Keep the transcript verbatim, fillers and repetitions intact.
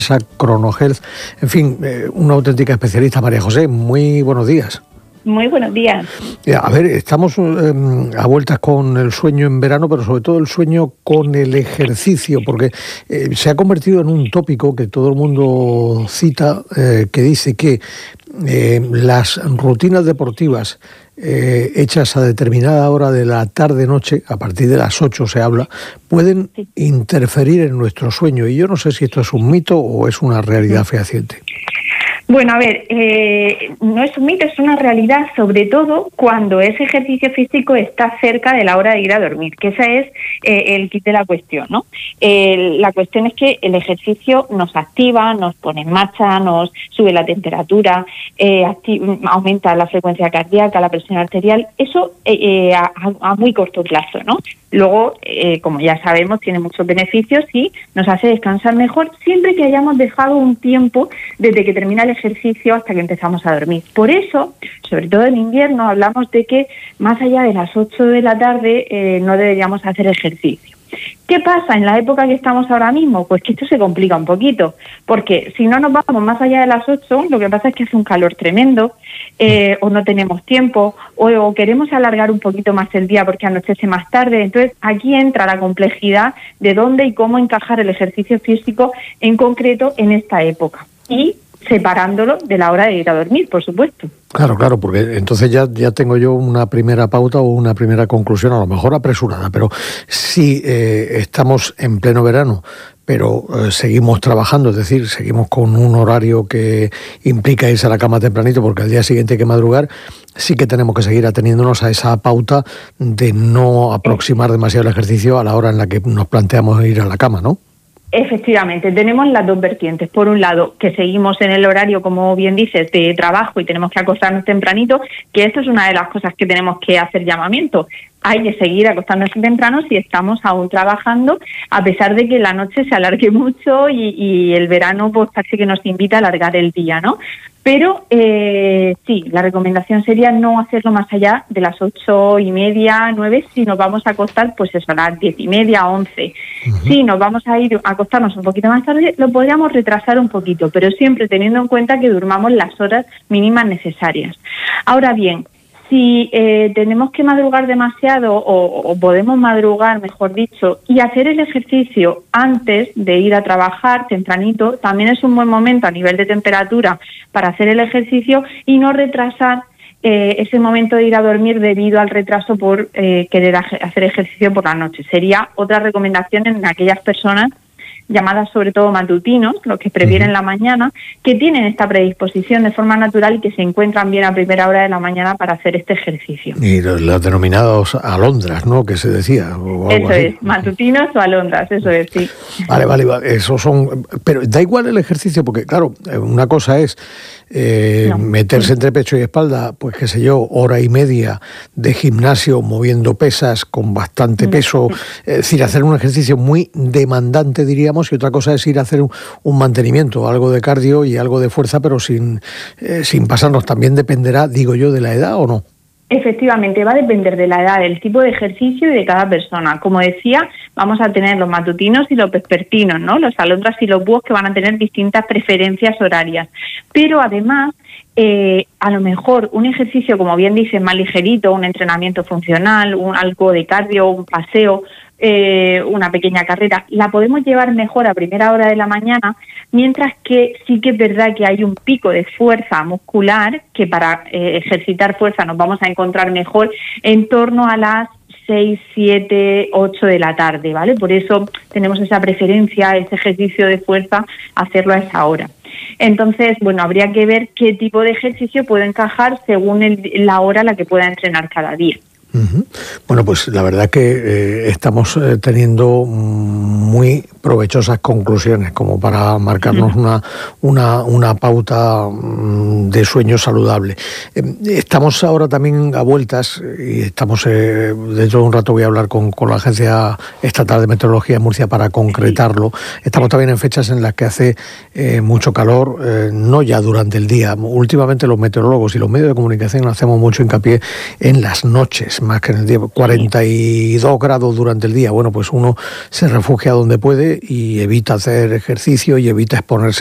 Cronohealth, en fin, eh, una auténtica especialista. María José, muy buenos días. Muy buenos días. A ver, estamos eh, a vueltas con el sueño en verano, pero sobre todo el sueño con el ejercicio, porque eh, se ha convertido en un tópico que todo el mundo cita, eh, que dice que eh, las rutinas deportivas eh, hechas a determinada hora de la tarde-noche, a partir de las ocho se habla, pueden sí. interferir en nuestro sueño. Y yo no sé si esto es un mito o es una realidad fehaciente. Bueno, a ver, eh, no es un mito, es una realidad, sobre todo cuando ese ejercicio físico está cerca de la hora de ir a dormir, que ese es eh, el kit de la cuestión, ¿no? Eh, la cuestión es que el ejercicio nos activa, nos pone en marcha, nos sube la temperatura, eh, activa, aumenta la frecuencia cardíaca, la presión arterial, eso eh, eh, a, a muy corto plazo, ¿no? Luego, eh, como ya sabemos, tiene muchos beneficios y nos hace descansar mejor siempre que hayamos dejado un tiempo desde que termina el ejercicio hasta que empezamos a dormir. Por eso, sobre todo en invierno, hablamos de que más allá de las ocho de la tarde eh, no deberíamos hacer ejercicio. ¿Qué pasa en la época que estamos ahora mismo? Pues que esto se complica un poquito, porque si no nos vamos más allá de las ocho, lo que pasa es que hace un calor tremendo, eh, o no tenemos tiempo, o, o queremos alargar un poquito más el día porque anochece más tarde. Entonces aquí entra la complejidad de dónde y cómo encajar el ejercicio físico en concreto en esta época, y separándolo de la hora de ir a dormir, por supuesto. Claro, claro, porque entonces ya, ya tengo yo una primera pauta o una primera conclusión, a lo mejor apresurada, pero si eh, estamos en pleno verano, pero eh, seguimos trabajando, es decir, seguimos con un horario que implica irse a la cama tempranito porque al día siguiente hay que madrugar, sí que tenemos que seguir ateniéndonos a esa pauta de no aproximar demasiado el ejercicio a la hora en la que nos planteamos ir a la cama, ¿no? Efectivamente, tenemos las dos vertientes. Por un lado, que seguimos en el horario, como bien dices, de trabajo y tenemos que acostarnos tempranito, que esto es una de las cosas que tenemos que hacer llamamiento. Hay que seguir acostándose temprano si estamos aún trabajando, a pesar de que la noche se alargue mucho y, y el verano pues parece que nos invita a alargar el día, ¿no? Pero eh, sí, la recomendación sería no hacerlo más allá de las ocho y media, nueve, si nos vamos a acostar, pues eso, a las diez y media, once. Uh-huh. Si nos vamos a ir a acostarnos un poquito más tarde, lo podríamos retrasar un poquito, pero siempre teniendo en cuenta que durmamos las horas mínimas necesarias. Ahora bien, si eh, tenemos que madrugar demasiado o, o podemos madrugar, mejor dicho, y hacer el ejercicio antes de ir a trabajar tempranito, también es un buen momento a nivel de temperatura para hacer el ejercicio y no retrasar eh, ese momento de ir a dormir debido al retraso por eh, querer hacer ejercicio por la noche. Sería otra recomendación en aquellas personas llamadas sobre todo matutinos, los que prefieren uh-huh. la mañana, que tienen esta predisposición de forma natural y que se encuentran bien a primera hora de la mañana para hacer este ejercicio. Y los, los denominados alondras, ¿no?, que se decía. O algo eso así. Es, matutinos o alondras, eso es, sí. Vale, vale, vale, esos son... Pero da igual el ejercicio, porque claro, una cosa es eh, no. meterse entre pecho y espalda, pues qué sé yo, hora y media de gimnasio moviendo pesas con bastante peso, es decir, hacer un ejercicio muy demandante, diríamos, y otra cosa es ir a hacer un, un mantenimiento, algo de cardio y algo de fuerza, pero sin, eh, sin pasarnos. También dependerá, digo yo, de la edad, ¿o no? Efectivamente, va a depender de la edad, del tipo de ejercicio y de cada persona. Como decía, vamos a tener los matutinos y los vespertinos, ¿no? Los alondras y los búhos, que van a tener distintas preferencias horarias. Pero además, eh, a lo mejor un ejercicio, como bien dices, más ligerito, un entrenamiento funcional, un algo de cardio, un paseo, eh, una pequeña carrera, la podemos llevar mejor a primera hora de la mañana, mientras que sí que es verdad que hay un pico de fuerza muscular que para eh, ejercitar fuerza nos vamos a encontrar mejor en torno a las seis, siete, ocho de la tarde, ¿vale? Por eso tenemos esa preferencia, ese ejercicio de fuerza, hacerlo a esa hora. Entonces, bueno, habría que ver qué tipo de ejercicio puede encajar según el, la hora a la que pueda entrenar cada día. Uh-huh. Bueno, pues la verdad que eh, estamos eh, teniendo muy provechosas conclusiones como para marcarnos uh-huh. una, una, una pauta um, de sueño saludable. Eh, estamos ahora también a vueltas y estamos, eh, dentro de un rato voy a hablar con, con la Agencia Estatal de Meteorología de Murcia para concretarlo. Estamos también en fechas en las que hace eh, mucho calor, eh, no ya durante el día. Últimamente los meteorólogos y los medios de comunicación hacemos mucho hincapié en las noches, más que en el día. cuarenta y dos grados durante el día, bueno, pues uno se refugia donde puede y evita hacer ejercicio y evita exponerse